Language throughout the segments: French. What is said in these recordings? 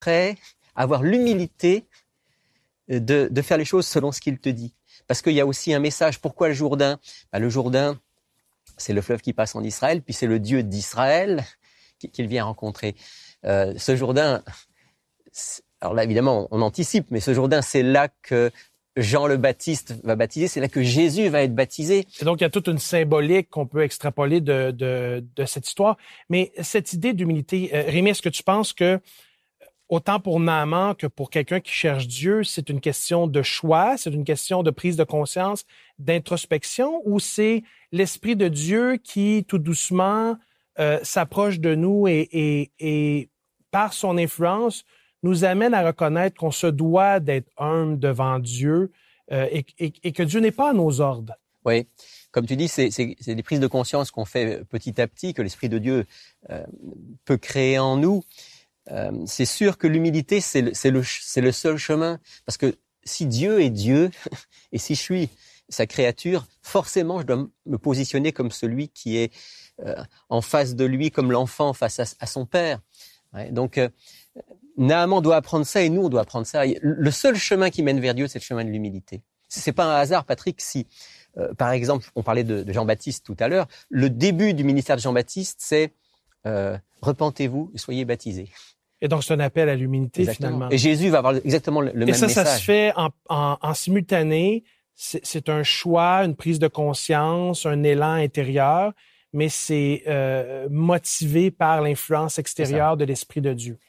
prêt à avoir l'humilité de faire les choses selon ce qu'il te dit. Parce qu'il y a aussi un message. Pourquoi le Jourdain? Le Jourdain, c'est le fleuve qui passe en Israël, puis c'est le Dieu d'Israël qu'il vient rencontrer. Ce Jourdain, alors là évidemment on anticipe, mais ce Jourdain, c'est là que Jean le Baptiste va baptiser, c'est là que Jésus va être baptisé. Et donc il y a toute une symbolique qu'on peut extrapoler de cette histoire. Mais cette idée d'humilité, Rémi, est-ce que tu penses que autant pour Naaman que pour quelqu'un qui cherche Dieu, c'est une question de choix, c'est une question de prise de conscience, d'introspection, ou c'est l'Esprit de Dieu qui, tout doucement, s'approche de nous et par son influence, nous amène à reconnaître qu'on se doit d'être humble devant Dieu et que Dieu n'est pas à nos ordres? Oui, comme tu dis, c'est des prises de conscience qu'on fait petit à petit, que l'Esprit de Dieu peut créer en nous. C'est sûr que l'humilité, c'est le seul chemin. Parce que si Dieu est Dieu, et si je suis sa créature, forcément, je dois me positionner comme celui qui est en face de lui, comme l'enfant face à son père. Ouais, donc, Naaman doit apprendre ça et nous, on doit apprendre ça. Le seul chemin qui mène vers Dieu, c'est le chemin de l'humilité. C'est pas un hasard, Patrick, si, par exemple, on parlait de Jean-Baptiste tout à l'heure, le début du ministère de Jean-Baptiste, c'est repentez-vous et soyez baptisés. Et donc, c'est un appel à l'humilité, exactement. Finalement. Et Jésus va avoir exactement le même message. Et ça se fait en simultané. C'est un choix, une prise de conscience, un élan intérieur, mais c'est motivé par l'influence extérieure de l'Esprit de Dieu.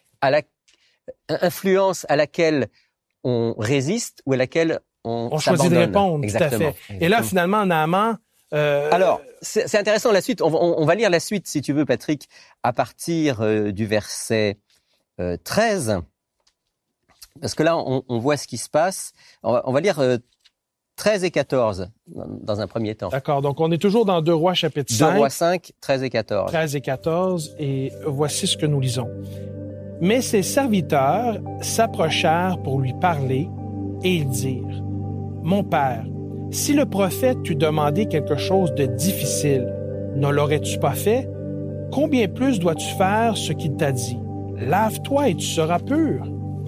Influence à laquelle on résiste ou à laquelle on choisit de répondre, exactement, tout à fait. Exactement. Et là, finalement, Naaman... Alors, c'est intéressant la suite. On va lire la suite, si tu veux, Patrick, à partir du verset 13. Parce que là, on voit ce qui se passe. On va lire 13 et 14 dans un premier temps. D'accord, donc on est toujours dans 2 Rois chapitre 5. 2 Rois 5, 13 et 14. 13 et 14, et voici ce que nous lisons. « Mais ses serviteurs s'approchèrent pour lui parler, et ils dirent, « Mon père, si le prophète t'eût demandé quelque chose de difficile, ne l'aurais-tu pas fait? Combien plus dois-tu faire ce qu'il t'a dit? Lave-toi et tu seras pur. »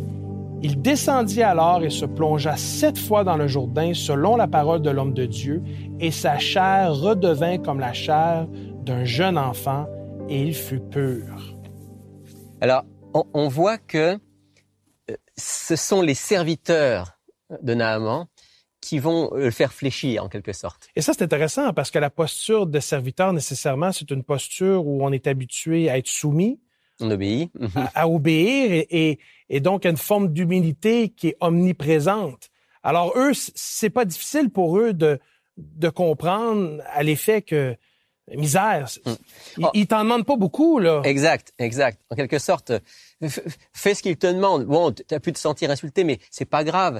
Il descendit alors et se plongea 7 fois dans le Jourdain selon la parole de l'homme de Dieu, et sa chair redevint comme la chair d'un jeune enfant, et il fut pur. Alors, on voit que ce sont les serviteurs de Naaman qui vont le faire fléchir, en quelque sorte. Et ça, c'est intéressant, parce que la posture de serviteur, nécessairement, c'est une posture où on est habitué à être soumis. On obéit. À obéir, et donc à une forme d'humilité qui est omniprésente. Alors eux, c'est pas difficile pour eux de comprendre à l'effet que misère, ils t'en demandent pas beaucoup, là. Exact. En quelque sorte, fais ce qu'ils te demandent. Bon, tu as pu te sentir insulté, mais c'est pas grave.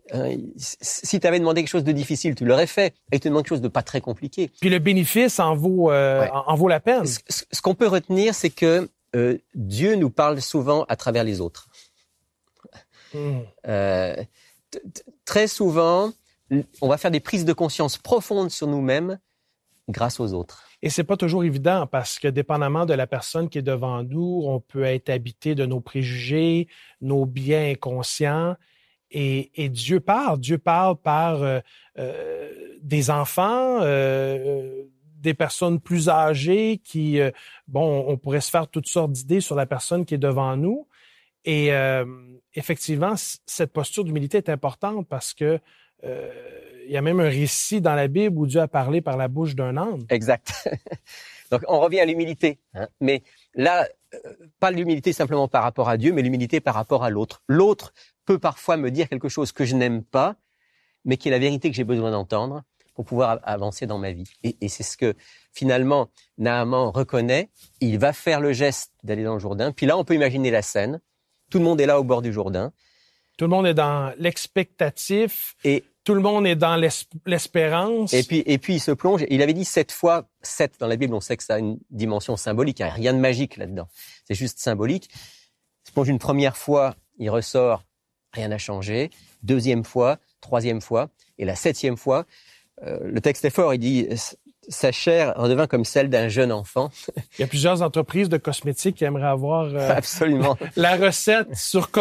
Si tu avais demandé quelque chose de difficile, tu l'aurais fait. Et ils te demandent quelque chose de pas très compliqué. Puis le bénéfice en vaut la peine. Ce qu'on peut retenir, c'est que Dieu nous parle souvent à travers les autres. Très souvent, on va faire des prises de conscience profondes sur nous-mêmes grâce aux autres. Et c'est pas toujours évident, parce que dépendamment de la personne qui est devant nous, on peut être habité de nos préjugés, nos biais inconscients. Et Dieu parle par des enfants, des personnes plus âgées qui, on pourrait se faire toutes sortes d'idées sur la personne qui est devant nous. Et effectivement, cette posture d'humilité est importante, parce que il y a même un récit dans la Bible où Dieu a parlé par la bouche d'un âne. Exact. Donc, on revient à l'humilité. Mais là, pas l'humilité simplement par rapport à Dieu, mais l'humilité par rapport à l'autre. L'autre peut parfois me dire quelque chose que je n'aime pas, mais qui est la vérité que j'ai besoin d'entendre pour pouvoir avancer dans ma vie. Et c'est ce que, finalement, Naaman reconnaît. Il va faire le geste d'aller dans le Jourdain. Puis là, on peut imaginer la scène. Tout le monde est là au bord du Jourdain. Tout le monde est dans l'expectatif. Et tout le monde est dans l'espérance. Et puis il se plonge. Il avait dit 7 fois. 7 dans la Bible, on sait que ça a une dimension symbolique. Il n'y a rien de magique là-dedans. C'est juste symbolique. Il se plonge une première fois, il ressort, rien n'a changé. 2e fois, 3e fois. Et la 7e fois, le texte est fort, il dit Sa chair redevint comme celle d'un jeune enfant. Il y a plusieurs entreprises de cosmétiques qui aimeraient avoir Absolument. la recette sur